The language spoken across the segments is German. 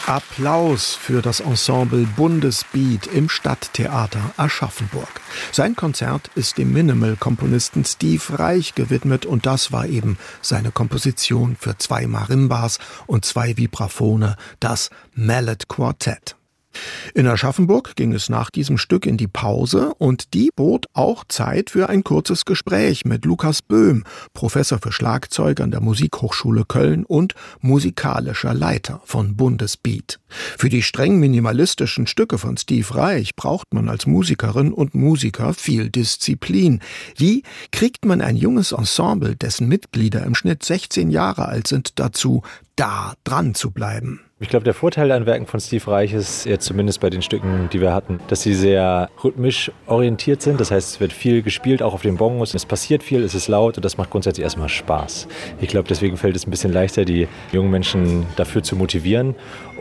Applaus für das Ensemble Bundesbeat im Stadttheater Aschaffenburg. Sein Konzert ist dem Minimal-Komponisten Steve Reich gewidmet und das war eben seine Komposition für 2 Marimbas und 2 Vibraphone, das Mallet Quartett. In Aschaffenburg ging es nach diesem Stück in die Pause und die bot auch Zeit für ein kurzes Gespräch mit Lukas Böhm, Professor für Schlagzeug an der Musikhochschule Köln und musikalischer Leiter von Bundesbeat. Für die streng minimalistischen Stücke von Steve Reich braucht man als Musikerin und Musiker viel Disziplin. Wie kriegt man ein junges Ensemble, dessen Mitglieder im Schnitt 16 Jahre alt sind, dazu, da dran zu bleiben? Ich glaube, der Vorteil an Werken von Steve Reich ist, jetzt zumindest bei den Stücken, die wir hatten, dass sie sehr rhythmisch orientiert sind. Das heißt, es wird viel gespielt, auch auf den Bongos. Es passiert viel, es ist laut und das macht grundsätzlich erstmal Spaß. Ich glaube, deswegen fällt es ein bisschen leichter, die jungen Menschen dafür zu motivieren.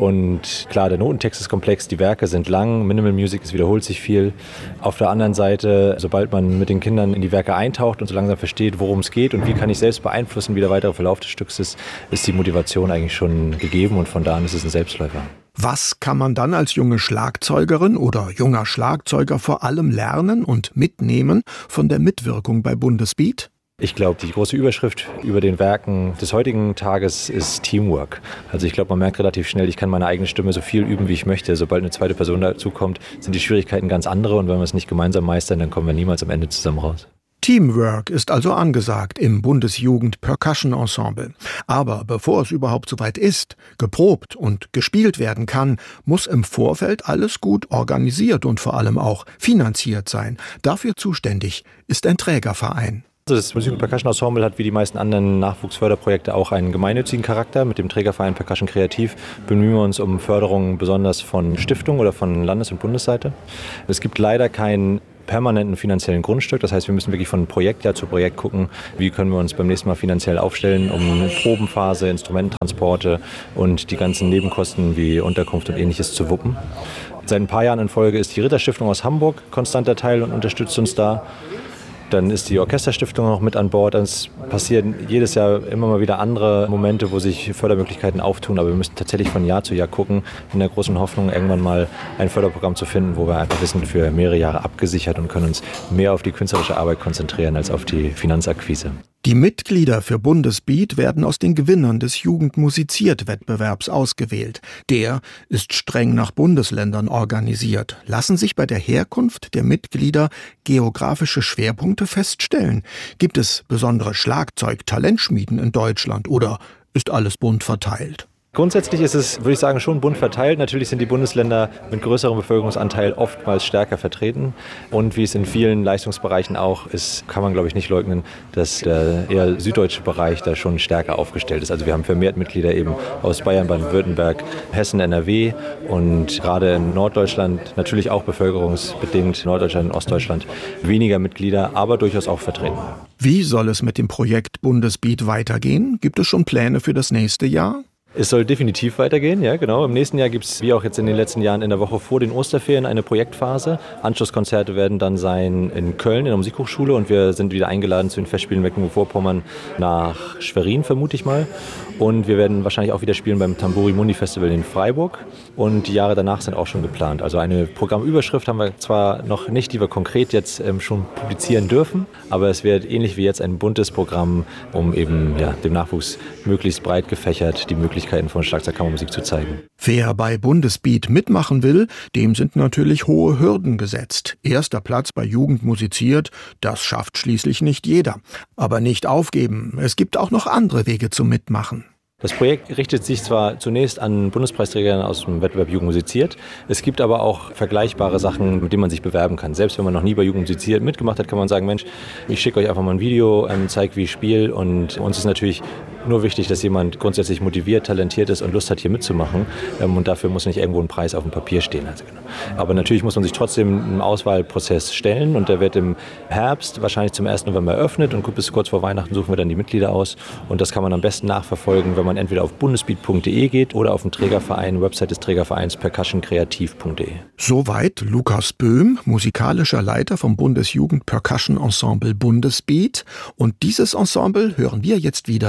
Und klar, der Notentext ist komplex, die Werke sind lang, Minimal Music, es wiederholt sich viel. Auf der anderen Seite, sobald man mit den Kindern in die Werke eintaucht und so langsam versteht, worum es geht und wie kann ich selbst beeinflussen, wie der weitere Verlauf des Stücks ist die Motivation eigentlich schon gegeben und von da an ist es ein Selbstläufer. Was kann man dann als junge Schlagzeugerin oder junger Schlagzeuger vor allem lernen und mitnehmen von der Mitwirkung bei Bundesbeat? Ich glaube, die große Überschrift über den Werken des heutigen Tages ist Teamwork. Also ich glaube, man merkt relativ schnell, ich kann meine eigene Stimme so viel üben, wie ich möchte. Sobald eine zweite Person dazukommt, sind die Schwierigkeiten ganz andere und wenn wir es nicht gemeinsam meistern, dann kommen wir niemals am Ende zusammen raus. Teamwork ist also angesagt im Bundesjugend Percussion Ensemble. Aber bevor es überhaupt soweit ist, geprobt und gespielt werden kann, muss im Vorfeld alles gut organisiert und vor allem auch finanziert sein. Dafür zuständig ist ein Trägerverein. Das Musik- und Percussion Ensemble hat wie die meisten anderen Nachwuchsförderprojekte auch einen gemeinnützigen Charakter. Mit dem Trägerverein Percussion Kreativ bemühen wir uns um Förderungen besonders von Stiftungen oder von Landes- und Bundesseite. Es gibt leider keinen permanenten finanziellen Grundstück. Das heißt, wir müssen wirklich von Projektjahr zu Projekt gucken, wie können wir uns beim nächsten Mal finanziell aufstellen, um eine Probenphase, Instrumententransporte und die ganzen Nebenkosten wie Unterkunft und Ähnliches zu wuppen. Seit ein paar Jahren in Folge ist die Ritterstiftung aus Hamburg konstanter Teil und unterstützt uns da. Dann ist die Orchesterstiftung noch mit an Bord. Es passieren jedes Jahr immer mal wieder andere Momente, wo sich Fördermöglichkeiten auftun. Aber wir müssen tatsächlich von Jahr zu Jahr gucken, in der großen Hoffnung, irgendwann mal ein Förderprogramm zu finden, wo wir einfach wissen, für mehrere Jahre abgesichert und können uns mehr auf die künstlerische Arbeit konzentrieren als auf die Finanzakquise. Die Mitglieder für Bundesbeat werden aus den Gewinnern des Jugend-musiziert-Wettbewerbs ausgewählt. Der ist streng nach Bundesländern organisiert. Lassen sich bei der Herkunft der Mitglieder geografische Schwerpunkte feststellen? Gibt es besondere Schlagzeug-Talentschmieden in Deutschland oder ist alles bunt verteilt? Grundsätzlich ist es, würde ich sagen, schon bunt verteilt. Natürlich sind die Bundesländer mit größerem Bevölkerungsanteil oftmals stärker vertreten. Und wie es in vielen Leistungsbereichen auch ist, kann man, glaube ich, nicht leugnen, dass der eher süddeutsche Bereich da schon stärker aufgestellt ist. Also wir haben vermehrt Mitglieder eben aus Bayern, Baden-Württemberg, Hessen, NRW und gerade in Norddeutschland, natürlich auch bevölkerungsbedingt, Norddeutschland und Ostdeutschland, weniger Mitglieder, aber durchaus auch vertreten. Wie soll es mit dem Projekt Bundesbeat weitergehen? Gibt es schon Pläne für das nächste Jahr? Es soll definitiv weitergehen, ja genau. Im nächsten Jahr gibt es, wie auch jetzt in den letzten Jahren, in der Woche vor den Osterferien eine Projektphase. Anschlusskonzerte werden dann sein in Köln in der Musikhochschule und wir sind wieder eingeladen zu den Festspielen Mecklenburg-Vorpommern nach Schwerin, vermute ich mal. Und wir werden wahrscheinlich auch wieder spielen beim Tamburi Mundi Festival in Freiburg. Und die Jahre danach sind auch schon geplant. Also eine Programmüberschrift haben wir zwar noch nicht, die wir konkret jetzt schon publizieren dürfen, aber es wird ähnlich wie jetzt ein buntes Programm, um eben dem Nachwuchs möglichst breit gefächert die Möglichkeiten von Schlagzeugkammermusik zu zeigen. Wer bei Bundesbeat mitmachen will, dem sind natürlich hohe Hürden gesetzt. Erster Platz bei Jugend musiziert, das schafft schließlich nicht jeder. Aber nicht aufgeben, es gibt auch noch andere Wege zum Mitmachen. Das Projekt richtet sich zwar zunächst an Bundespreisträger aus dem Wettbewerb Jugend musiziert, es gibt aber auch vergleichbare Sachen, mit denen man sich bewerben kann. Selbst wenn man noch nie bei Jugend musiziert mitgemacht hat, kann man sagen, Mensch, ich schicke euch einfach mal ein Video, zeige, wie ich spiele und uns ist natürlich nur wichtig, dass jemand grundsätzlich motiviert, talentiert ist und Lust hat, hier mitzumachen und dafür muss nicht irgendwo ein Preis auf dem Papier stehen. Aber natürlich muss man sich trotzdem einem Auswahlprozess stellen und der wird im Herbst wahrscheinlich zum 1. November eröffnet und bis kurz vor Weihnachten suchen wir dann die Mitglieder aus und das kann man am besten nachverfolgen, wenn man entweder auf bundesbeat.de geht oder auf den Trägerverein, Website des Trägervereins percussionkreativ.de. Soweit Lukas Böhm, musikalischer Leiter vom Bundesjugend Percussion Ensemble Bundesbeat. Und dieses Ensemble hören wir jetzt wieder bei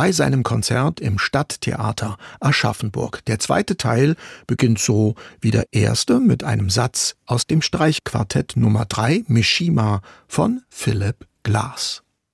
bei seinem Konzert im Stadttheater Aschaffenburg. Der zweite Teil beginnt so wie der erste mit einem Satz aus dem Streichquartett Nummer 3 Mishima von Philip Glass.